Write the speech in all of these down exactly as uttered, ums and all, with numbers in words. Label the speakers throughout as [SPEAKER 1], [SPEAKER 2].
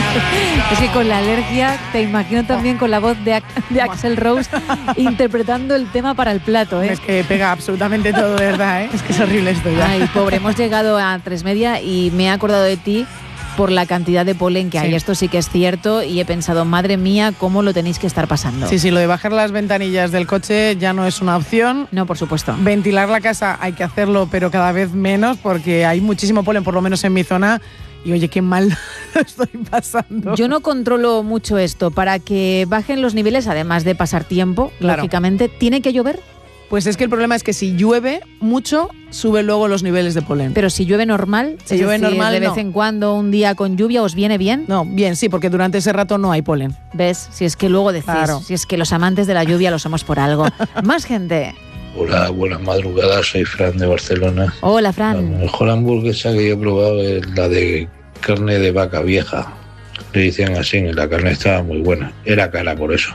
[SPEAKER 1] Es que con la alergia te imagino también con la voz de, de Axl Rose interpretando el tema para el plato, ¿eh?
[SPEAKER 2] Es que pega absolutamente todo, de verdad, ¿eh? Es que es horrible esto ya.
[SPEAKER 1] Ay, pobre, hemos llegado a tres media y me he acordado de ti por la cantidad de polen que hay.
[SPEAKER 2] Sí.
[SPEAKER 1] Esto sí que es cierto y he pensado, madre mía, cómo lo tenéis que estar pasando.
[SPEAKER 2] Sí, sí, lo de bajar las ventanillas del coche ya no es una opción.
[SPEAKER 1] No, por supuesto.
[SPEAKER 2] Ventilar la casa hay que hacerlo, pero cada vez menos porque hay muchísimo polen, por lo menos en mi zona. Y oye, qué mal lo estoy pasando.
[SPEAKER 1] Yo no controlo mucho esto. Para que bajen los niveles, además de pasar tiempo,
[SPEAKER 2] Claro.
[SPEAKER 1] lógicamente, ¿tiene que llover?
[SPEAKER 2] Pues es que el problema es que si llueve mucho, sube luego los niveles de polen.
[SPEAKER 1] Pero si llueve normal,
[SPEAKER 2] Si
[SPEAKER 1] es
[SPEAKER 2] llueve
[SPEAKER 1] decir,
[SPEAKER 2] normal,
[SPEAKER 1] de vez
[SPEAKER 2] no.
[SPEAKER 1] en cuando, un día con lluvia, ¿os viene bien?
[SPEAKER 2] No, bien, sí, porque durante ese rato no hay polen.
[SPEAKER 1] ¿Ves? Si es que luego decís,
[SPEAKER 2] Claro.
[SPEAKER 1] si es que los amantes de la lluvia lo somos por algo. Más gente.
[SPEAKER 3] Hola, buenas madrugadas, soy Fran de Barcelona.
[SPEAKER 1] Hola,
[SPEAKER 3] La
[SPEAKER 1] Fran.
[SPEAKER 3] mejor hamburguesa que yo he probado es la de carne de vaca vieja. Le decían así, y la carne estaba muy buena. Era cara por eso.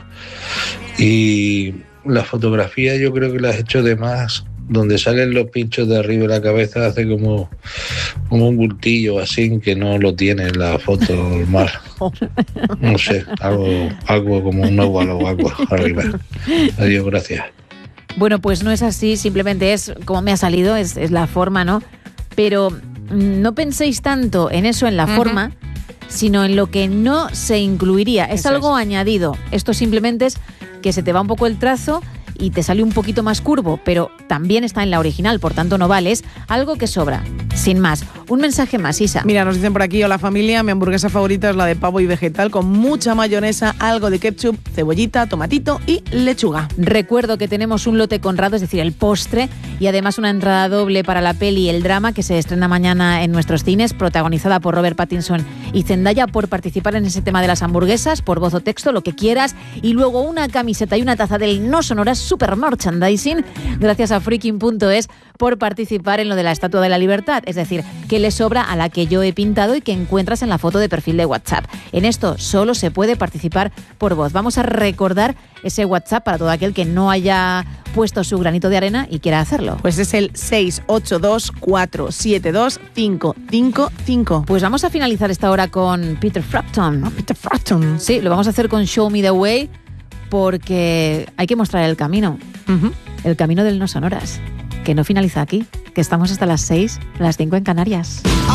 [SPEAKER 3] Y la fotografía yo creo que la has hecho de más. Donde salen los pinchos de arriba de la cabeza hace como, como un bultillo así que no lo tiene en la foto normal. No sé, algo, algo como un óvalo o algo arriba. Adiós, gracias.
[SPEAKER 1] Bueno, pues no es así, simplemente es como me ha salido, es, es la forma, ¿no? Pero mm, no penséis tanto en eso, en la
[SPEAKER 2] Ujú.
[SPEAKER 1] forma, sino en lo que no se incluiría. Es
[SPEAKER 2] Eso
[SPEAKER 1] algo
[SPEAKER 2] es.
[SPEAKER 1] añadido. Esto simplemente es que se te va un poco el trazo y te sale un poquito más curvo, pero también está en la original, por tanto no vale. Es algo que sobra, sin más. Un mensaje más, Isa.
[SPEAKER 2] Mira, nos dicen por aquí, hola familia, mi hamburguesa favorita es la de pavo y vegetal con mucha mayonesa, algo de ketchup, cebollita, tomatito y lechuga.
[SPEAKER 1] Recuerdo que tenemos un lote Conrado, es decir, el postre, y además una entrada doble para la peli El Drama, que se estrena mañana en nuestros cines, protagonizada por Robert Pattinson y Zendaya, por participar en ese tema de las hamburguesas, por voz o texto, lo que quieras, y luego una camiseta y una taza del No Sonoras Super Merchandising, gracias a freaking punto es, por participar en lo de la Estatua de la Libertad, es decir, que le sobra a la que yo he pintado y que encuentras en la foto de perfil de WhatsApp. En esto solo se puede participar por voz. Vamos a recordar ese WhatsApp para todo aquel que no haya puesto su granito de arena y quiera hacerlo.
[SPEAKER 2] Pues es el seis ocho dos, cuatro siete dos, cinco cinco cinco.
[SPEAKER 1] Pues vamos a finalizar esta hora con Peter Frampton.
[SPEAKER 2] Ah, Peter Frampton.
[SPEAKER 1] Sí, lo vamos a hacer con Show Me the Way porque hay que mostrar el camino.
[SPEAKER 2] Ujú.
[SPEAKER 1] El camino del No Sonoras, que no finaliza aquí, que estamos hasta las seis, las cinco en Canarias.